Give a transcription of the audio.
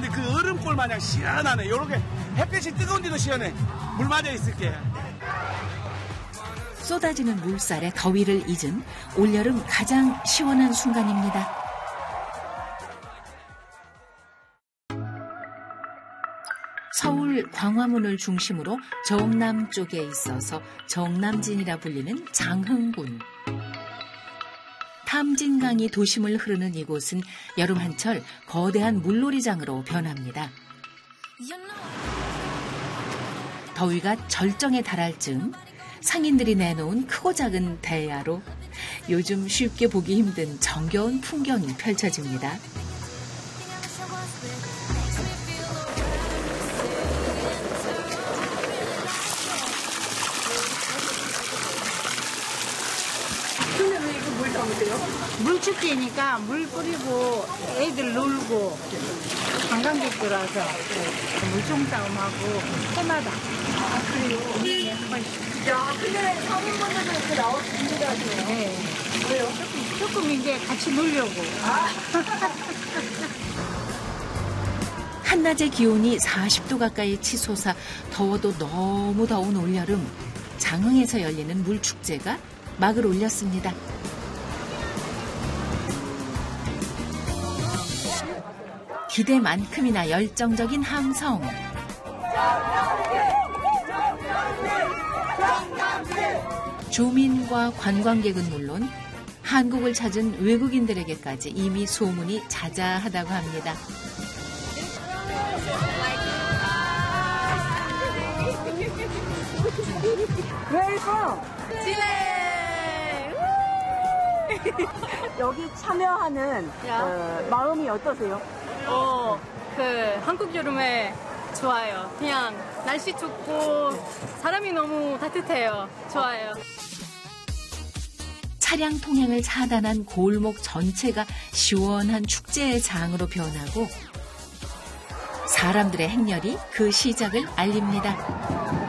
시원한데 그 얼음골 마냥 시원하네. 요렇게 햇볕이 뜨거운데도 시원해. 물 맞아 있을게. 쏟아지는 물살에 더위를 잊은 올여름 가장 시원한 순간입니다. 서울 광화문을 중심으로 정남 쪽에 있어서 정남진이라 불리는 장흥군. 탐진강이 도심을 흐르는 이곳은 여름 한철 거대한 물놀이장으로 변합니다. 더위가 절정에 달할 즈음 상인들이 내놓은 크고 작은 대야로 요즘 쉽게 보기 힘든 정겨운 풍경이 펼쳐집니다. 근데 왜 이거 물 담으세요? 물축제니까 물 뿌리고 애들 놀고 관광객들 와서 물총 싸움하고 해마다. 아, 그래요? 네, 한 번씩. 야, 근데 사모님분들도 이렇게 나와서 준비하세요? 네. 왜요? 조금 이제 같이 놀려고. 한낮의 기온이 40도 가까이 치솟아 더워도 너무 더운 올여름, 장흥에서 열리는 물축제가 막을 올렸습니다. 기대만큼이나 열정적인 함성. 주민과 관광객은 물론 한국을 찾은 외국인들에게까지 이미 소문이 자자하다고 합니다. Where from? 여기 참여하는 마음이 어떠세요? 한국 여름에 좋아요. 그냥 날씨 좋고 사람이 너무 따뜻해요. 좋아요. 차량 통행을 차단한 골목 전체가 시원한 축제의 장으로 변하고 사람들의 행렬이 그 시작을 알립니다.